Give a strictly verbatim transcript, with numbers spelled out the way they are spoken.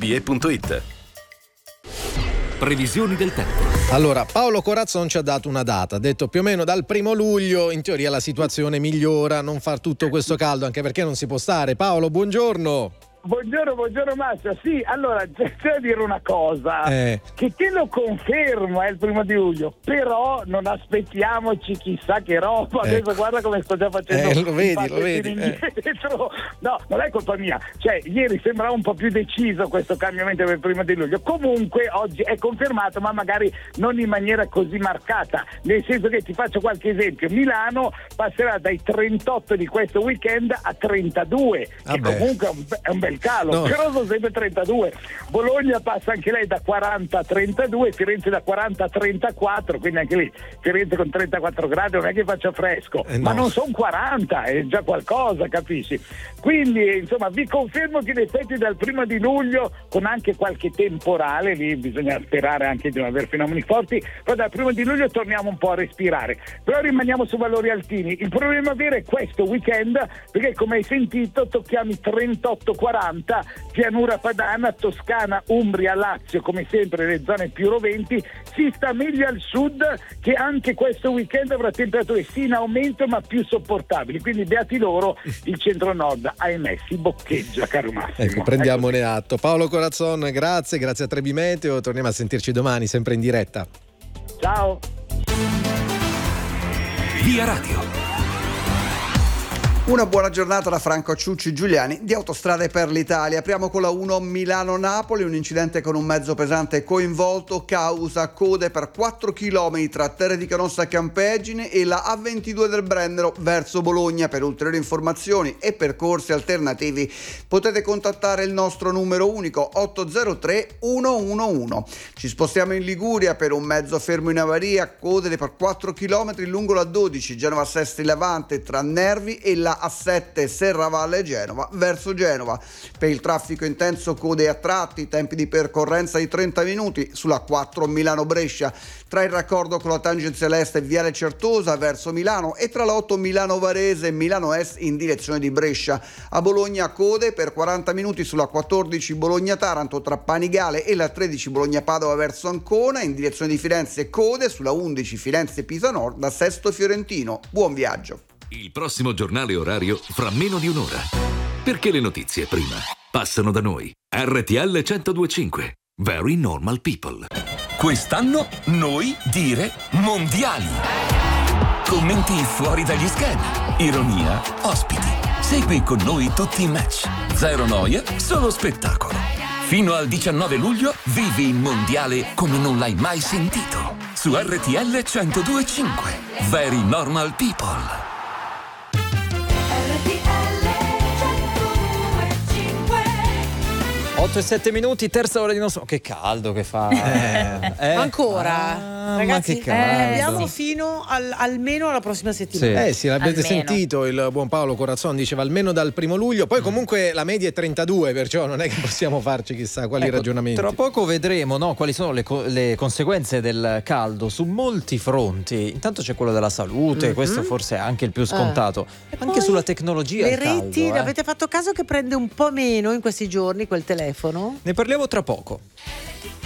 b e punto it. Previsioni del tempo. Allora, Paolo Corazzon ci ha dato una data, ha detto più o meno dal primo luglio in teoria la situazione migliora, non far tutto questo caldo, anche perché non si può stare. Paolo, buongiorno. Buongiorno, buongiorno Massimo. Sì, allora c'è da dire una cosa, eh. che te lo confermo è il primo di luglio, però non aspettiamoci chissà che roba. Ecco. Adesso guarda come sto già facendo. Eh, lo vedi, lo vedi. Eh. No, non è colpa mia. Cioè, ieri sembrava un po' più deciso questo cambiamento per il primo di luglio. Comunque oggi è confermato, ma magari non in maniera così marcata. Nel senso che ti faccio qualche esempio. Milano passerà dai trentotto di questo weekend a trentadue, che comunque è un, è un bel calo, no. Però sono sempre trentadue. Bologna passa anche lei da quaranta a trentadue, Firenze da quaranta a trentaquattro, quindi anche lì Firenze con trentaquattro gradi non è che faccia fresco, eh no. ma non sono quaranta, è già qualcosa, capisci? Quindi insomma vi confermo che in effetti dal primo di luglio, con anche qualche temporale, lì bisogna sperare anche di non avere fenomeni forti, però dal primo di luglio torniamo un po' a respirare, però rimaniamo su valori altini. Il problema vero è questo weekend, perché come hai sentito tocchiamo i trentotto quaranta, pianura padana, Toscana, Umbria, Lazio, come sempre le zone più roventi. Si sta meglio al sud, che anche questo weekend avrà temperature sì in aumento ma più sopportabili, quindi beati loro. Il centro-nord, ahimè, si boccheggia, caro Massimo. Ecco, prendiamone atto. Paolo Corazzon, grazie, grazie a Trebi Meteo, torniamo a sentirci domani sempre in diretta. Ciao. Via Radio. Una buona giornata da Franco Ciucci Giuliani di Autostrade per l'Italia. Apriamo con la uno Milano-Napoli, un incidente con un mezzo pesante coinvolto, causa code per quattro chilometri tra Terre di Canossa e Campegine e la A ventidue del Brennero verso Bologna. Per ulteriori informazioni e percorsi alternativi potete contattare il nostro numero unico otto zero tre uno uno uno. Ci spostiamo in Liguria per un mezzo fermo in avaria, code per quattro chilometri lungo la dodici Genova-Sestri Levante tra Nervi e la A sette Serravalle Genova verso Genova. Per il traffico intenso code a tratti, tempi di percorrenza di trenta minuti sulla quattro Milano-Brescia, tra il raccordo con la tangenziale est e Viale Certosa verso Milano e tra l'otto Milano-Varese e Milano Est in direzione di Brescia. A Bologna code per quaranta minuti sulla quattordici Bologna-Taranto tra Panigale e la tredici Bologna-Padova verso Ancona, in direzione di Firenze code sulla undici Firenze-Pisa Nord da Sesto Fiorentino. Buon viaggio. Il prossimo giornale orario fra meno di un'ora. Perché le notizie prima passano da noi. R T L centodue e cinque. Very Normal People. Quest'anno noi dire mondiali. Commenti fuori dagli schemi. Ironia, ospiti. Segui con noi tutti i match. Zero noia, solo spettacolo. Fino al diciannove luglio vivi il mondiale come non l'hai mai sentito. Su R T L centodue e cinque. Very Normal People. otto e sette minuti, terza ora di nostro. Che caldo che fa. Eh, eh. Ancora? Ah, Ragazzi, ma che caldo. eh, abbiamo fino al, almeno alla prossima settimana. Sì. Eh sì, l'avete Almeno. sentito, il buon Paolo Corazzon diceva almeno dal primo luglio, poi comunque la media è trentadue, perciò non è che possiamo farci chissà quali ecco, ragionamenti. Tra poco vedremo, no, quali sono le, co- le conseguenze del caldo su molti fronti. Intanto c'è quello della salute, mm-hmm. questo forse è anche il più scontato. Eh. Anche sulla tecnologia. Le il caldo, reti, eh. avete fatto caso che prende un po' meno in questi giorni quel telefono? Ne parliamo tra poco.